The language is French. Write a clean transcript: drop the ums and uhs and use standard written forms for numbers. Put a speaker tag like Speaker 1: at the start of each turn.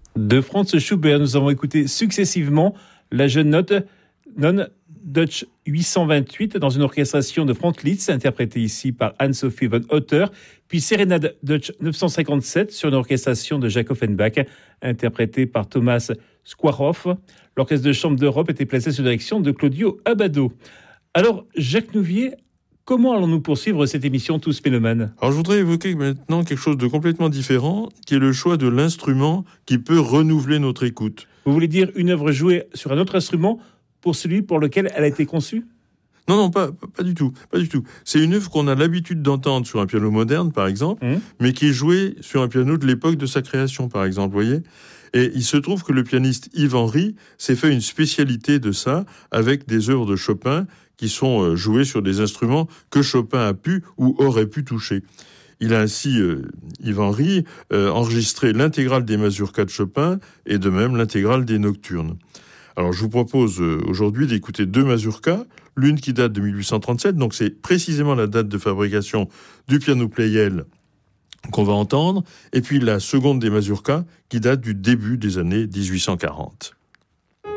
Speaker 1: De Franz Schubert, nous avons écouté successivement la jeune note non Dutch 828 dans une orchestration de Frank Liszt, interprétée ici par Anne-Sophie von Otter, puis Sérénade Dutch 957 sur une orchestration de Jacques Offenbach, interprétée par Thomas Skwarhoff. L'orchestre de chambre d'Europe était placé sous direction de Claudio Abbado. Alors, Jacques Nouvier, comment allons-nous poursuivre cette émission Tous Mélomanes ?
Speaker 2: Alors, je voudrais évoquer maintenant quelque chose de complètement différent, qui est le choix de l'instrument qui peut renouveler notre écoute.
Speaker 1: Vous voulez dire une œuvre jouée sur un autre instrument pour celui pour lequel elle a été conçue ?
Speaker 2: Non, pas du tout. C'est une œuvre qu'on a l'habitude d'entendre sur un piano moderne, par exemple, mais qui est jouée sur un piano de l'époque de sa création, par exemple, vous voyez ? Et il se trouve que le pianiste Yves Henry s'est fait une spécialité de ça, avec des œuvres de Chopin qui sont jouées sur des instruments que Chopin a pu ou aurait pu toucher. Il a ainsi, Yves Henry, enregistré l'intégrale des mazurkas de Chopin et de même l'intégrale des nocturnes. Alors, je vous propose aujourd'hui d'écouter deux mazurkas, l'une qui date de 1837, donc c'est précisément la date de fabrication du piano Pleyel qu'on va entendre, et puis la seconde des mazurkas qui date du début des années 1840.